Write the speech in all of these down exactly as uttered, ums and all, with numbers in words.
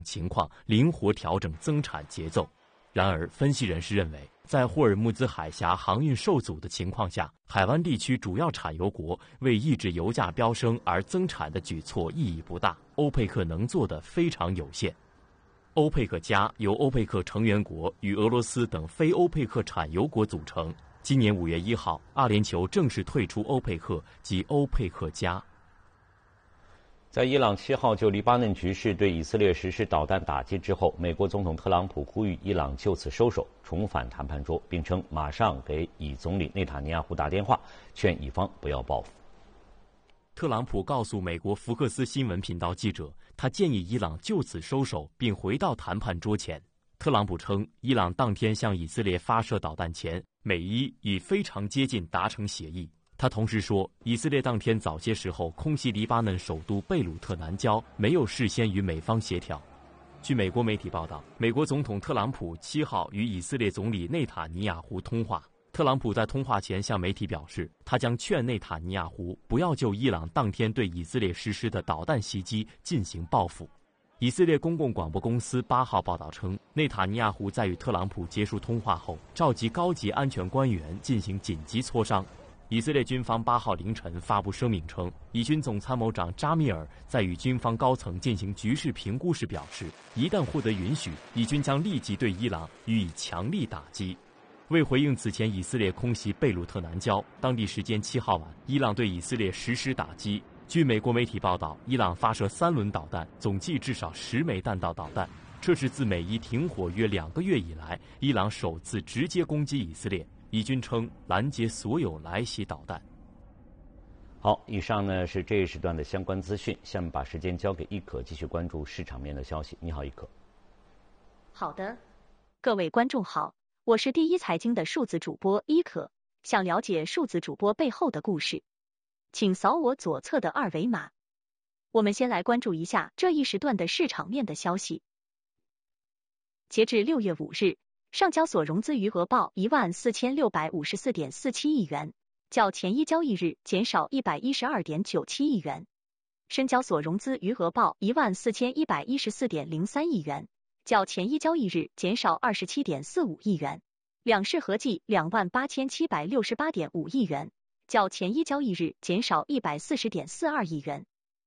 情况灵活调整增产节奏。然而，分析人士认为，在霍尔木兹海峡航运受阻的情况下，海湾地区主要产油国为抑制油价飙升而增产的举措意义不大，欧佩克能做的非常有限。欧佩克加由欧佩克成员国与俄罗斯等非欧佩克产油国组成。今年五月一号，阿联酋正式退出欧佩克及欧佩克加。 在伊朗七号就黎巴嫩局势对以色列实施导弹打击之后，美国总统特朗普呼吁伊朗就此收手，重返谈判桌，并称马上给以总理内塔尼亚胡打电话，劝以方不要报复。 特朗普告诉美国福克斯新闻频道记者，他建议伊朗就此收手，并回到谈判桌前。特朗普称，伊朗当天向以色列发射导弹前，美伊已非常接近达成协议。他同时说，以色列当天早些时候空袭黎巴嫩首都贝鲁特南郊，没有事先与美方协调。据美国媒体报道，美国总统特朗普七号与以色列总理内塔尼亚胡通话。特朗普在通话前向媒体表示，他将劝内塔尼亚胡不要就伊朗当天对以色列实施的导弹袭击进行报复。以色列公共广播公司八号报道称，内塔尼亚胡在与特朗普结束通话后，召集高级安全官员进行紧急磋商。以色列军方八号凌晨发布声明称，以军总参谋长扎米尔在与军方高层进行局势评估时表示，一旦获得允许，以军将立即对伊朗予以强力打击。为回应此前以色列空袭贝鲁特南郊，当地时间七号晚，伊朗对以色列实施打击。据美国媒体报道，伊朗发射三轮导弹，总计至少十枚弹道导弹。这是自美伊停火约两个月以来，伊朗首次直接攻击以色列。以军称拦截所有来袭导弹。 好，以上呢是这一时段的相关资讯。下面把时间交给易可，继续关注市场面的消息。你好，易可。 好的，各位观众好，我是第一财经的数字主播易可。想了解数字主播背后的故事，请扫我左侧的二维码。我们先来关注一下这一时段的市场面的消息。截至六月五日。上交所融资余额报一万四千六百五十四点四七亿元，较前一交易日减少一百一十二点九七亿元。深交所融资余额报一万四千一百一十四点零三亿元，较前一交易日减少二十七点四五亿元。两市合计两万八千七百六十八点五亿元，较前一交易日减少一百四十点四二亿元。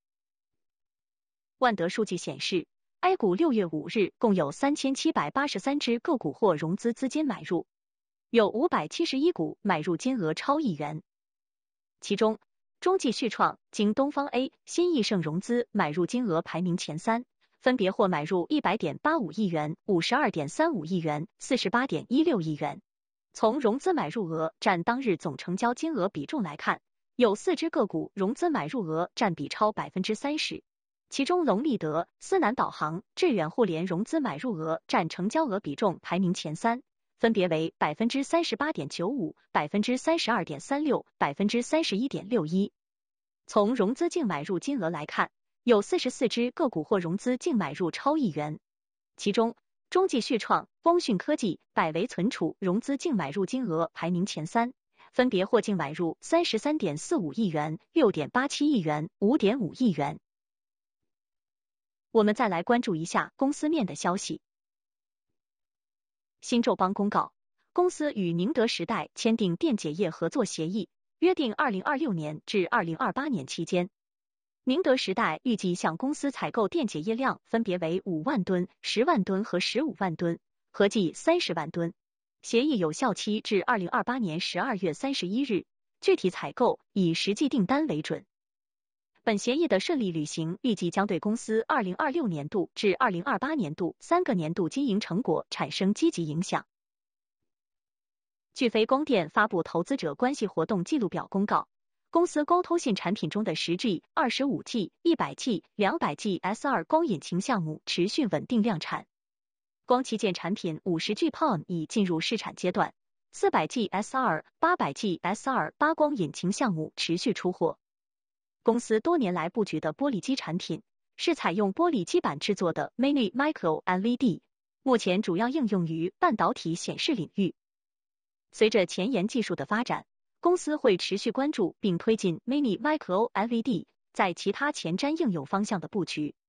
万德数据显示，A 股六月五日共有三千七百八十三只个股或融资资金买入，有五百七十一股买入金额超亿元。其中，中继续创、京东方 A、新易盛融资买入金额排名前三，分别或买入一百点八五亿元、五十二点三五亿元、四十八点一六亿元。从融资买入额占当日总成交金额比重来看，有四只个股融资买入额占比超百分之三十。其中龙立德、思南导航、致远互联融资买入额占成交额比重排名前三，分别为百分之三十八点九五、百分之三十二点三六、百分之三十一点六一。从融资净买入金额来看，有四十四只个股或融资净买入超亿元，其中中继续创、光讯科技、百维存储融资净买入金额排名前三，分别或净买入三十三点四五亿元、六点八七亿元、五点五亿元。我们再来关注一下公司面的消息。新宙邦公告，公司与宁德时代签订电解液合作协议，约定二零二六年至二零二八年期间，宁德时代预计向公司采购电解液量分别为五万吨、十万吨和十五万吨，合计三十万吨。协议有效期至二零二八年十二月三十一日，具体采购以实际订单为准。本协议的顺利履行，预计将对公司二零二六年度至二零二八年度三个年度经营成果产生积极影响。据飞光电发布投资者关系活动记录表公告，公司高通信产品中的十 G、二十五 G、一百 G、两百 G S 二 光引擎项目持续稳定量产。光器件产品五十 G P O M 已进入试产阶段，四百 G S 二、八百 G S 二 八光引擎项目持续出货。公司多年来布局的玻璃基产品是采用玻璃基板制作的 Mini Micro L E D， 目前主要应用于半导体显示领域。随着前沿技术的发展，公司会持续关注并推进 Mini Micro L E D 在其他前瞻应用方向的布局。